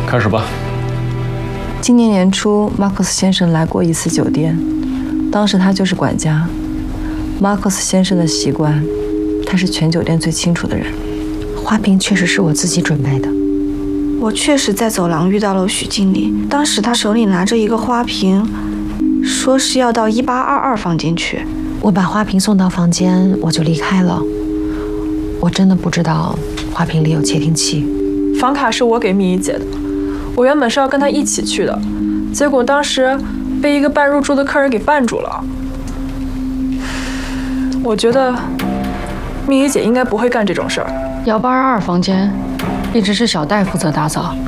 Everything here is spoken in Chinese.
开始吧。 今年年初，马克思先生来过一次酒店，当时他就是管家。马克思先生的习惯，他是全酒店最清楚的人。 花瓶确实是我自己准备的。 我确实在走廊遇到了许经理，当时他手里拿着一个花瓶，说是要到1822房间去。 我把花瓶送到房间，我就离开了。我真的不知道花瓶里有窃听器。 房卡是我给蜜姨姐的，我原本是要跟她一起去的，结果当时被一个半入住的客人给绊住了。我觉得蜜姨姐应该不会干这种事儿。 1822房间一直是小戴负责打扫，